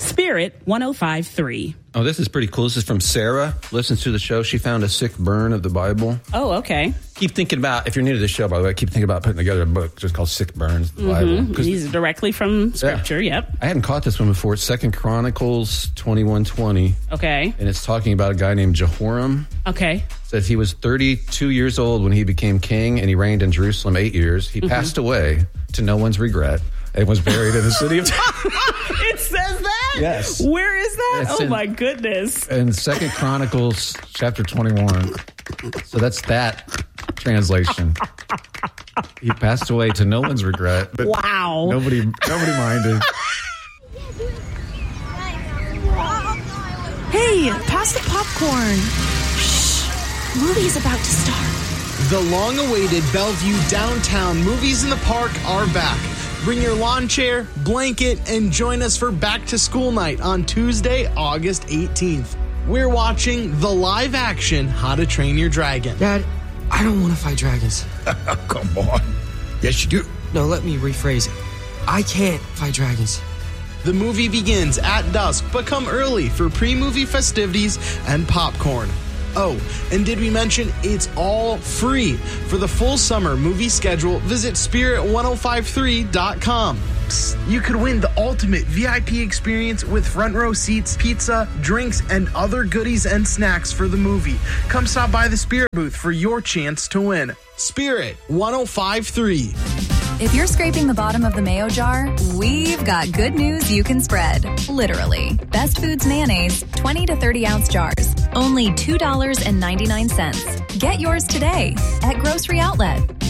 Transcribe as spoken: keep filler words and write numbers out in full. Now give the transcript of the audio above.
Spirit one oh five point three. Oh, this is pretty cool. This is from Sarah. Listens to the show. She found a sick burn of the Bible. Oh, okay. Keep thinking about, if you're new to the show, by the way, keep thinking about putting together a book just called Sick Burns of the Mm-hmm. Bible. These are directly from Scripture, yeah. yep. I hadn't caught this one before. It's Second Chronicles twenty-one twenty. Okay. And it's talking about a guy named Jehoram. Okay. It says he was thirty-two years old when he became king, and he reigned in Jerusalem eight years. He mm-hmm. passed away to no one's regret and was buried in the city of... It says that? Yes. Where is that? It's oh, in, my goodness. In Second Chronicles chapter twenty-one. So that's that translation. He passed away to no one's regret. But wow. Nobody, nobody minded. Hey, pass the popcorn. Shh. Movie's about to start. The long-awaited Bellevue Downtown Movies in the Park are back. Bring your lawn chair, blanket, and join us for Back to School Night on Tuesday, August eighteenth. We're watching the live-action How to Train Your Dragon. Dad, I don't want to fight dragons. Come on. Yes, you do. No, let me rephrase it. I can't fight dragons. The movie begins at dusk, but come early for pre-movie festivities and popcorn. Oh, and did we mention it's all free? For the full summer movie schedule, visit spirit ten fifty-three dot com. Psst, you could win the ultimate V I P experience with front row seats, pizza, drinks, and other goodies and snacks for the movie. Come stop by the Spirit booth for your chance to win. Spirit ten fifty-three. If you're scraping the bottom of the mayo jar, we've got good news you can spread. Literally. Best Foods mayonnaise, twenty to thirty ounce jars. Only two dollars and ninety-nine cents. Get yours today at Grocery Outlet.